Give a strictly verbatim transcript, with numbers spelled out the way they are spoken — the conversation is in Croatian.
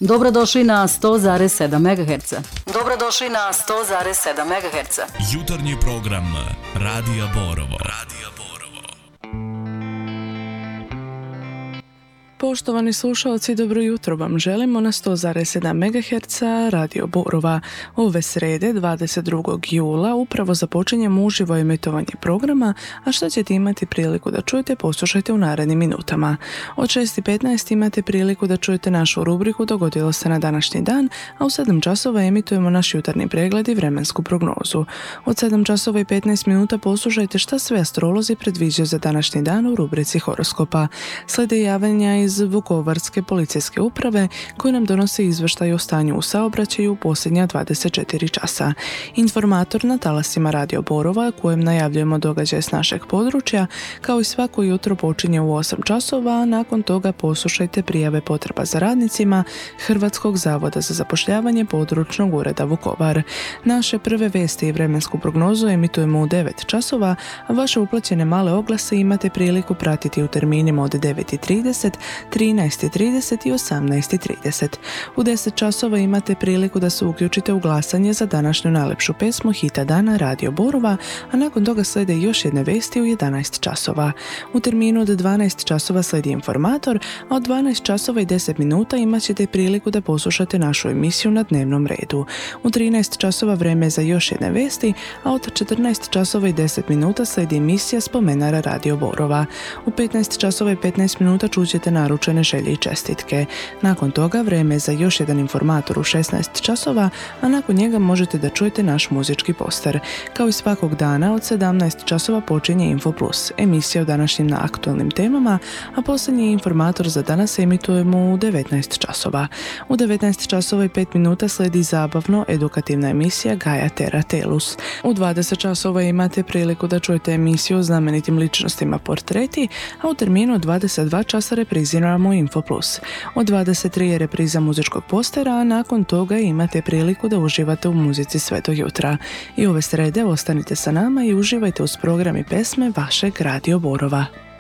Dobrodošli na sto zarez sedam megaherca. Dobrodošli na sto zarez sedam megaherca. Jutarnji program Radija Borovo. Radija Borovo. Poštovani slušalci, dobro jutro vam želimo na sto zarez sedam megaherca Radio Borova. Ove srede, dvadeset drugog jula, upravo započinjemo uživo emitovanje programa, a što ćete imati priliku da čujete, poslušajte u narednim minutama. Od šest i petnaest imate priliku da čujete našu rubriku Dogodilo se na današnji dan, a u sedam časova emitujemo naš jutarnji pregled i vremensku prognozu. Od sedam časova i petnaest minuta poslušajte šta sve astrolozi predviđaju za današnji dan u rubrici horoskopa. Slijede javljanja iz Vukovarske policijske uprave koji nam donose izvještaj o stanju u saobraćaju u posljednja dvadeset četiri časa. Informator na talasima Radio Borova kojem najavljujemo događaje s našeg područja, kao i svako jutro počinje u osam časova, a nakon toga poslušajte prijave potreba za radnicima Hrvatskog zavoda za zapošljavanje područnog ureda Vukovar. Naše prve vesti i vremensku prognozu emitujemo u devet časova, a vaše uplaćene male oglase imate priliku pratiti u terminima od devet i trideset, trinaest i trideset i osamnaest i trideset. U deset časova imate priliku da se uključite u glasanje za današnju najlepšu pesmu hita dana Radio Borova, a nakon toga slijede još jedne vesti u jedanaest časova. U terminu od dvanaest časova slijedi informator, a od dvanaest časova i deset minuta imat ćete priliku da poslušate našu emisiju na dnevnom redu. U trinaest časova vreme za još jedne vesti, a od četrnaest časova i deset minuta slijedi emisija Spomenara Radio Borova. U petnaest časova i petnaest minuta čućete naručene želje i čestitke. Nakon toga vreme za još jedan informator u šesnaest časova, a nakon njega možete da čujete naš muzički poster. Kao i svakog dana od sedamnaest časova počinje Info Plus, emisija o današnjim na aktualnim temama, a posljednji informator za danas emitujemo u devetnaest časova. U devetnaest časova i pet minuta slijedi zabavno edukativna emisija Gaja Terra Telus. U dvadeset časova imate priliku da čujete emisiju o znamenitim ličnostima Portreti, a u terminu od dvadeset dva časa repriziramo Info Plus. Od dvadeset tri je repriza muzičkog postera, a nakon toga imate priliku da uživate u muzici sve do jutra. I ove srede ostanite sa nama i uživajte uz program i pesme vašeg Radio Borova.